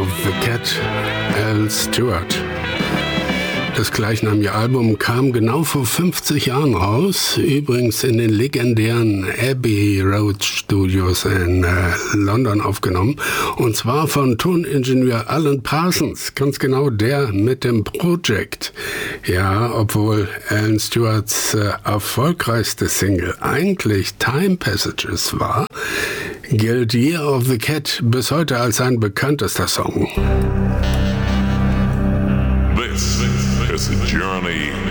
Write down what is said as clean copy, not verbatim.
of the Cat, Al Stewart. Das gleichnamige Album kam genau vor 50 Jahren raus, übrigens in den legendären Abbey Road Studios in London aufgenommen, und zwar von Toningenieur Alan Parsons, ganz genau der mit dem Project. Ja, obwohl Alan Stewarts erfolgreichste Single eigentlich Time Passages war, gilt Year of the Cat bis heute als sein bekanntester Song. This is a journey